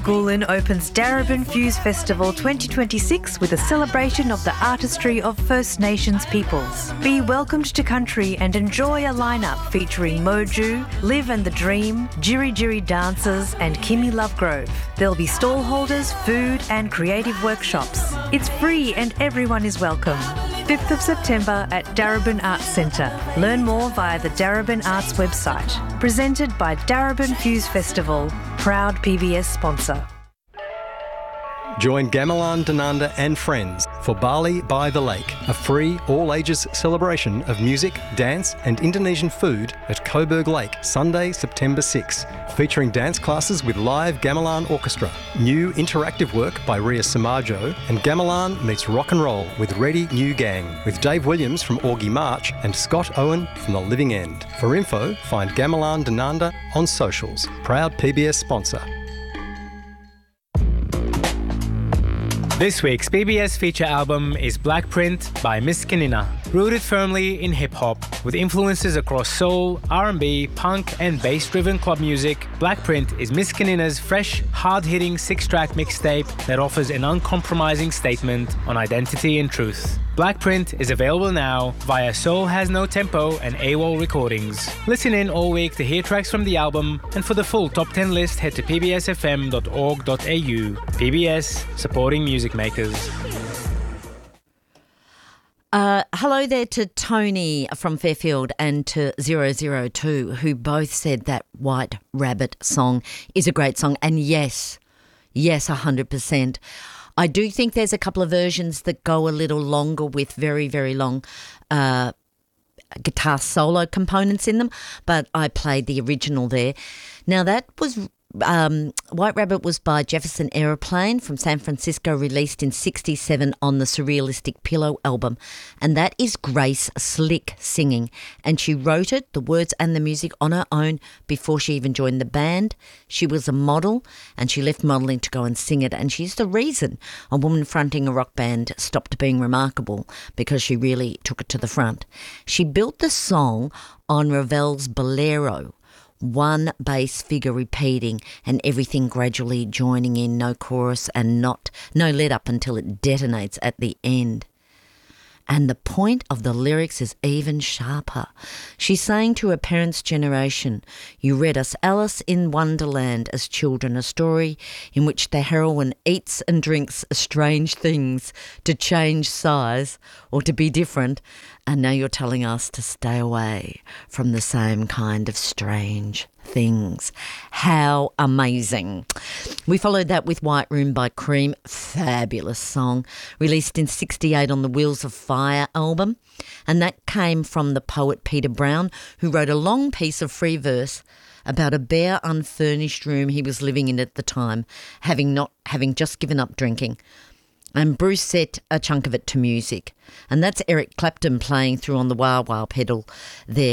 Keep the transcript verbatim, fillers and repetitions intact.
Schoolin opens Darebin Fuse Festival twenty twenty-six with a celebration of the artistry of First Nations peoples. Be welcomed to country and enjoy a lineup featuring Moju, Live and the Dream, Jiri Jiri Dancers and Kimmy Lovegrove. There'll be stall holders, food and creative workshops. It's free and everyone is welcome. fifth of September at Darebin Arts Centre. Learn more via the Darebin Arts website. Presented by Darebin Fuse Festival, proud P B S sponsor. Join Gamelan Dananda and friends for Bali by the Lake, a free, all-ages celebration of music, dance and Indonesian food at Coburg Lake, Sunday, September sixth, featuring dance classes with live gamelan orchestra, new interactive work by Ria Samajo, and Gamelan meets rock and roll with Ready New Gang, with Dave Williams from Augie March and Scott Owen from The Living End. For info, find Gamelan Dananda on socials. Proud P B S sponsor. This week's P B S feature album is Black Print by Miss Kenina. Rooted firmly in hip-hop, with influences across soul, R and B, punk and bass-driven club music, Black Print is Miss Kenina's fresh, hard-hitting six-track mixtape that offers an uncompromising statement on identity and truth. Black Print is available now via Soul Has No Tempo and AWOL Recordings. Listen in all week to hear tracks from the album, and for the full top ten list head to p b s f m dot org dot a u. P B S, supporting music makers. Uh, hello there to Tony from Fairfield and to zero zero two, who both said that White Rabbit song is a great song. And yes, yes, one hundred percent. I do think there's a couple of versions that go a little longer with very, very long uh, guitar solo components in them, but I played the original there. Now that was... Um, White Rabbit was by Jefferson Aeroplane from San Francisco, released in sixty-seven on the Surrealistic Pillow album, and that is Grace Slick singing, and she wrote it, the words and the music, on her own before she even joined the band. She was a model and she left modelling to go and sing it, and she's the reason a woman fronting a rock band stopped being remarkable, because she really took it to the front. She built the song on Ravel's Bolero, one bass figure repeating and everything gradually joining in, no chorus and not no let up until it detonates at the end. And the point of the lyrics is even sharper. She's saying to her parents' generation, you read us Alice in Wonderland as children, a story in which the heroine eats and drinks strange things to change size or to be different, and now you're telling us to stay away from the same kind of strange things. How amazing. We followed that with White Room by Cream, fabulous song, released in sixty-eight on the Wheels of Fire album, and that came from the poet Peter Brown, who wrote a long piece of free verse about a bare, unfurnished room he was living in at the time, having not having just given up drinking. And Bruce set a chunk of it to music, and that's Eric Clapton playing through on the wah wah pedal there.